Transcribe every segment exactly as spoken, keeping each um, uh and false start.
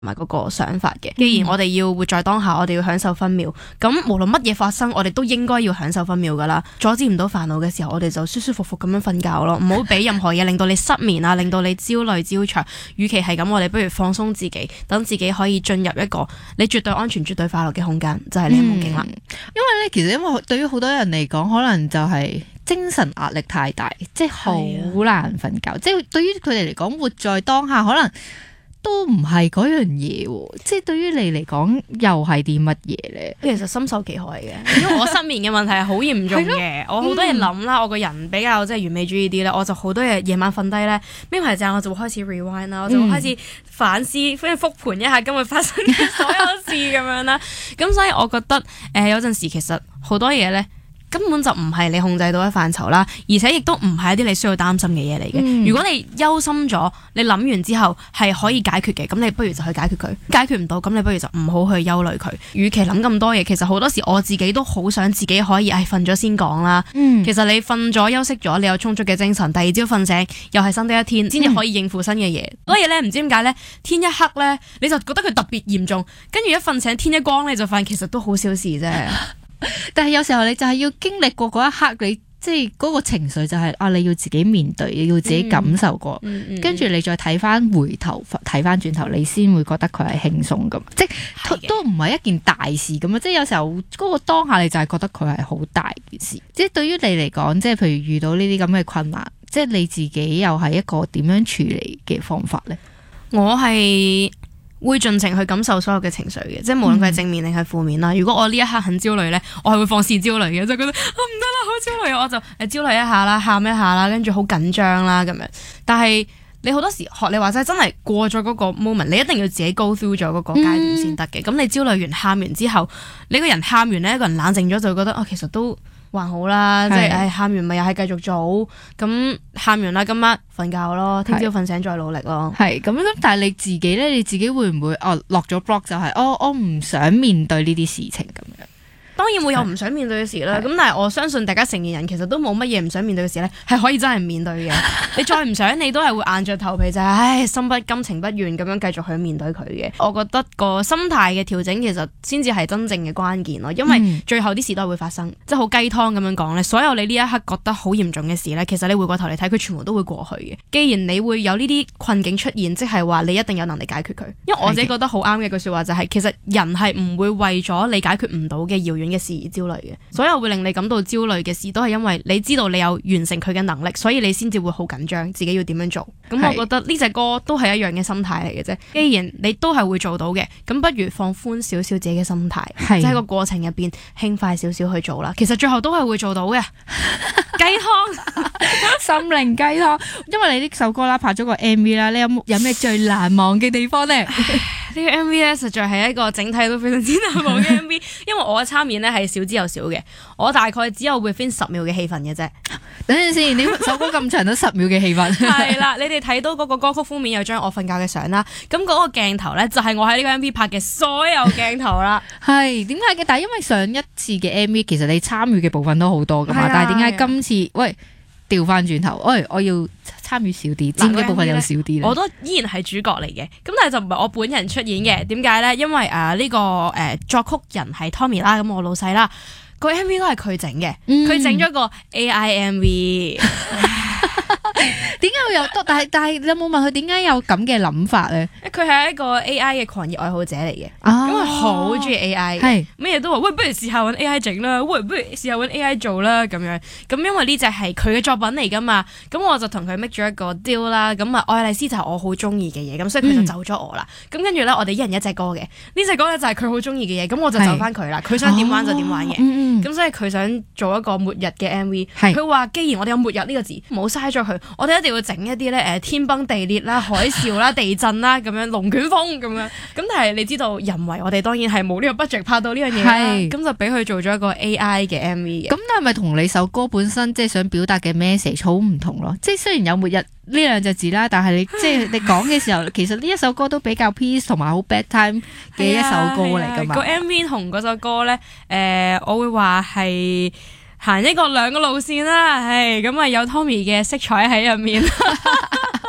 埋嗰個想法嘅。既然我哋要活在當下，我哋要享受分秒，咁無論乜嘢發生，我哋都應該要享受分秒噶啦。阻止唔到煩惱嘅時候，我哋就舒舒服服咁樣瞓覺咯，唔好俾任何嘢令到你失眠啊，令到你焦慮焦灼。與其係咁，我哋不如放鬆自己，等自己可以進入一個你絕對安全、絕對快樂嘅空間，就係呢個夢境啦。 因為咧，其實因為對於好多人嚟講，可能就係精神壓力太大，即係好難瞓覺。即係對於佢哋嚟講，活在當下可能都唔係嗰樣嘢喎，即係對於你嚟講又係啲乜嘢咧？ 其實深受其害嘅，因為我失眠嘅問題係好嚴重嘅，我好多嘢諗啦，我個人比較即係完美主義啲咧，我就好多嘢夜晚瞓低咧，咩排正我就會開始 rewind 啦，我就會開始反思，跟住復盤一下今日發生嘅所有事咁樣啦。咁所以我覺得誒、呃、有陣時其實好多嘢咧，根本就唔係你控制到嘅範疇啦，而且亦都唔係一啲你需要擔心嘅嘢嚟嘅。嗯、如果你憂心咗，你諗完之後係可以解決嘅，咁你不如就去解決佢。解決唔到，咁你不如就唔好去憂慮佢。與其諗咁多嘢，其實好多時我自己都好想自己可以，唉，瞓咗先講啦。嗯、其實你瞓咗休息咗，你有充足嘅精神，第二朝瞓醒又係新的一天，先至可以應付新嘅嘢。所以咧，唔知點解咧，天一黑咧，你就覺得佢特別嚴重，跟住一瞓醒天一光，你就發現其實都好小事啫。 但係有時候你就係要經歷過嗰一刻，你即係嗰個情緒就係、是、啊，你要自己面對，你要自己感受過， 嗯嗯嗯、 跟住你再睇翻回頭睇翻轉頭，你先會覺得佢係輕鬆咁，即係的都唔係一件大事咁啊！即係有時候嗰個當下你就係覺得佢係好大件事。即係對於你嚟講，即係譬如遇到呢啲咁嘅困難，即係你自己又係一個點樣處理嘅方法咧？ 我係會盡情去感受所有嘅情緒嘅，即係無論佢係正面定係負面啦。嗯、如果我呢一刻很焦慮咧，我係會放肆焦慮嘅，就覺得啊唔得啦，好焦慮，我就誒焦慮一下啦，喊一下啦，跟住好緊張啦咁樣。但係你好多時學你話齋，真係過咗嗰個 moment，你一定要自己 go through 咗嗰個階段先得嘅。咁、嗯、你焦慮完、喊完之後，你個人喊完咧，一個人冷靜咗，就會覺得啊、哦，其實都還好啦，即係誒喊完咪又係繼續做，咁喊完啦，今晚瞓覺咯，聽朝瞓醒再努力咯。 係咁咁，但係你自己咧，你自己會唔會哦落咗 block 就係、是、哦我唔想面對呢啲事情咁樣？ 當然會有唔想面對嘅事啦，咁是但係我相信大家成年人其實都冇乜嘢唔想面對嘅事咧，係可以真係唔面對嘅。你再唔想，你都係會硬着頭皮就係、是，唉，心不甘情不願咁樣繼續去面對佢嘅。我覺得個心態嘅調整其實先至係真正嘅關鍵咯，因為最後啲事都係會發生，嗯、即係好雞湯咁樣講咧。所有你呢一刻覺得好嚴重嘅事咧，其實你回過頭嚟睇，佢全部都會過去嘅。既然你會有呢啲困境出現，即係話你一定有能力解決佢。因為我自己覺得好啱嘅一句說話就係、是，其實人係唔會為咗你解決唔到嘅遙遠嘅事而焦慮嘅。所有會令你感到焦慮嘅事，都係因為你知道你有完成佢嘅能力，所以你先至會好緊張，自己要點樣做。咁我覺得呢隻歌都係一樣嘅心態嚟嘅啫。既然你都係會做到嘅，咁不如放寬少少自己嘅心態，即係喺個過程入邊輕快少少去做啦。其實最後都係會做到嘅。雞湯， 心靈雞湯。因為你呢首歌啦，拍咗個 M V 啦，你有冇有咩最難忘嘅地方咧？ 呢個 M V 咧，實在係一個整體都非常之難忘嘅 M V， 因為我嘅參演咧係少之又少嘅，我大概只有 within 十秒嘅戲份嘅啫。 等陣先，呢首歌咁長都十秒嘅戲份。 係啦，你哋睇到嗰個歌曲封面有張我瞓覺嘅相啦，咁嗰個鏡頭咧就係我喺呢個 M V 拍嘅所有鏡頭啦。 係點解嘅？但係因為上一次嘅 M V 其實你參與嘅部分都好多噶嘛，但係點解今次喂調翻轉頭，喂我要參與少啲，佔嘅部分又少啲咧？ 我都依然係主角嚟嘅，咁但係就唔係我本人出演嘅。點解咧？因為誒呢、呃這個誒、呃、作曲人係 Tommy 啦，咁我老細啦，個 M V 都係佢整嘅，佢整咗個 A I M V。 點解會有？但係但係你有冇問佢點解有咁嘅諗法咧？ 佢係一個 A I 嘅狂熱愛好者嚟嘅，咁佢好中意 A I，係咩嘢都話喂，不如試下搵 A I 整啦，喂，不如試下搵 A I 做啦咁樣。咁因為呢隻係佢嘅作品嚟噶嘛，咁我就同佢 make 咗一個 deal 啦。咁啊，愛麗絲就係我好中意嘅嘢，咁所以佢就就咗我啦。咁跟住咧，我哋一人一隻歌嘅，呢隻歌咧就係佢好中意嘅嘢，咁我就就翻佢啦。佢想點玩就點玩嘅，咁所以佢想做一個末日嘅 M V。佢話既然我哋有末日呢個字，冇嘥咗佢，我哋一定要整一啲咧誒天崩地裂啦、海嘯啦、地震啦咁樣，龍捲風咁樣。咁但係你知道人為，我哋當然係冇呢個 budget 拍到呢樣嘢啦。咁就俾佢做咗一個 A I 嘅 M V 嘅。咁但係咪同你首歌本身即係想表達嘅 message 好唔同咯？即係雖然有末日呢兩隻字啦，但係你即係你講嘅時候，其實呢一首歌都比較 peace 同埋好 bad time 嘅一首歌嚟噶嘛。 個 M V 同嗰首歌咧，誒、呃，我會話係行一個兩個路線啦，係咁啊有 Tommy 嘅色彩喺入面。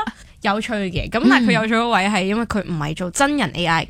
有趣嘅。咁但係佢有趣嘅位係因為佢唔係做真人 A I。